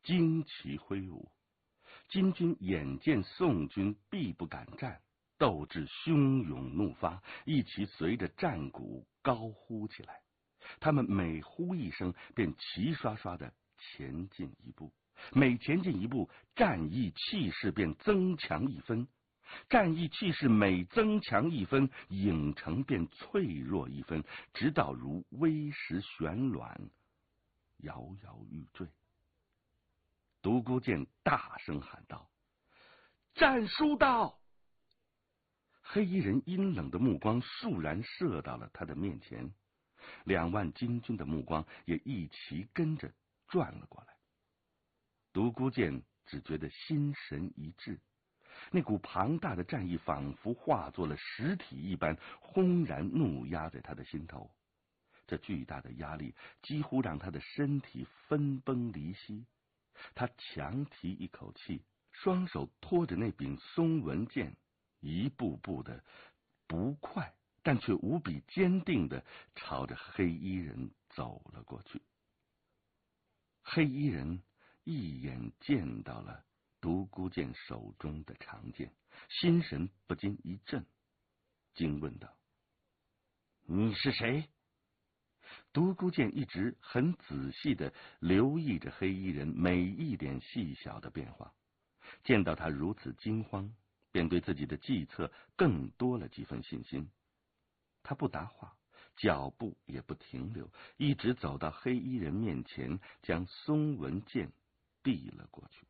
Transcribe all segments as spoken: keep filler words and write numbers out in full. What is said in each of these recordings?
旌旗挥舞。金军眼见宋军必不敢战，斗志汹涌怒发，一齐随着战鼓高呼起来。他们每呼一声，便齐刷刷的前进一步，每前进一步，战役气势便增强一分。战役气势每增强一分，郢城便脆弱一分，直到如微石悬卵，摇摇欲坠。独孤剑大声喊道：“战书到！”黑衣人阴冷的目光倏然射到了他的面前，两万金军的目光也一齐跟着转了过来。独孤剑只觉得心神一滞，那股庞大的战意仿佛化作了实体一般，轰然怒压在他的心头。这巨大的压力几乎让他的身体分崩离析。他强提一口气，双手托着那柄松纹剑，一步步的不快但却无比坚定的朝着黑衣人走了过去。黑衣人一眼见到了独孤剑手中的长剑，心神不禁一震，惊问道：“你是谁？”独孤剑一直很仔细的留意着黑衣人每一点细小的变化，见到他如此惊慌，便对自己的计策更多了几分信心。他不答话，脚步也不停留，一直走到黑衣人面前，将松纹剑递了过去。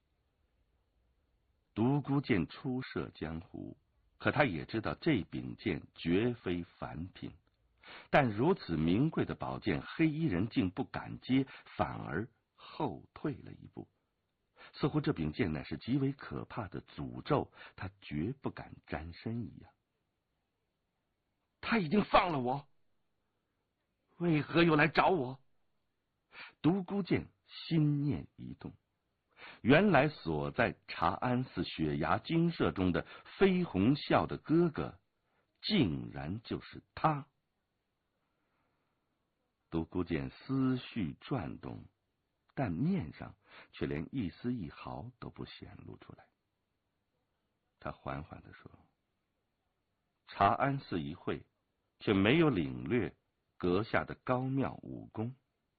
独孤剑初涉江湖，可他也知道这柄剑绝非凡品，但如此名贵的宝剑，黑衣人竟不敢接，反而后退了一步。似乎这柄剑乃是极为可怕的诅咒，他绝不敢沾身一样。他已经放了我，为何又来找我？独孤剑心念一动，原来所在茶安寺雪崖精舍中的飞鸿啸的哥哥，竟然就是他。独孤剑思绪转动，但面上却连一丝一毫都不显露出来。他缓缓地说：“茶安寺一会，却没有领略阁下的高妙武功。”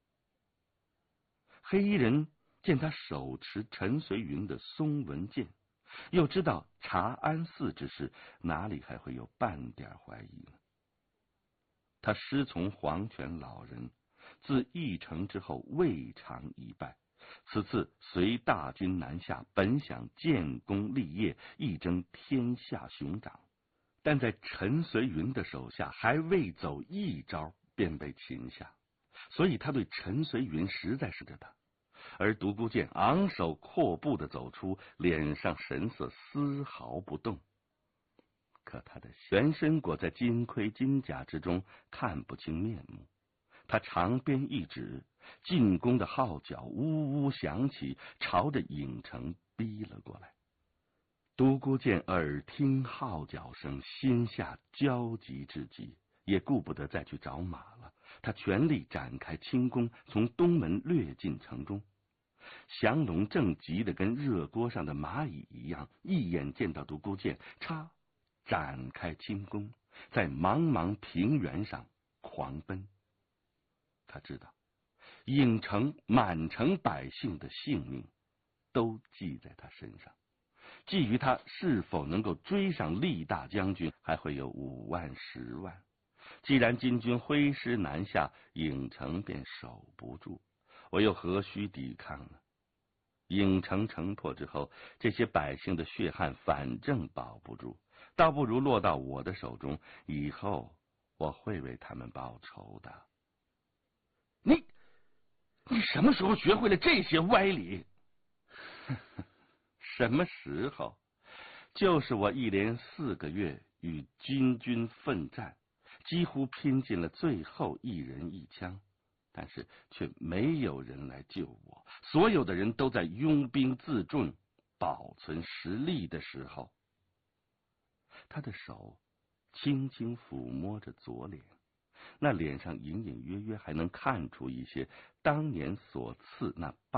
黑衣人见他手持陈随云的松纹剑，又知道茶安寺之事，哪里还会有半点怀疑呢？他师从黄泉老人，自议城之后未尝一败，此次随大军南下，本想建功立业，一争天下雄掌，但在陈随云的手下还未走一招，便被擒下，所以他对陈随云实在是着他。而独孤剑昂首阔步的走出，脸上神色丝毫不动，可他的全身裹在金盔金甲之中，看不清面目。他长鞭一指，进攻的号角呜呜响起，朝着郢城逼了过来。独孤剑耳听号角声，心下焦急至极，也顾不得再去找马了。他全力展开轻功，从东门掠进城中。降龙正急得跟热锅上的蚂蚁一样，一眼见到独孤剑，插展开轻功，在茫茫平原上狂奔。他知道郢城满城百姓的性命都系在他身上，至于他是否能够追上厉大将军，还会有五万十万。既然金军挥师南下，郢城便守不住，我又何须抵抗呢？郢城城破之后，这些百姓的血汗反正保不住，倒不如落到我的手中，以后我会为他们报仇的。你你什么时候学会了这些歪理？什么时候？就是我一连四个月与金军奋战，几乎拼尽了最后一人一枪，但是却没有人来救我，所有的人都在拥兵自重，保存实力的时候。他的手轻轻抚摸着左脸，那脸上隐隐约约还能看出一些当年所刺那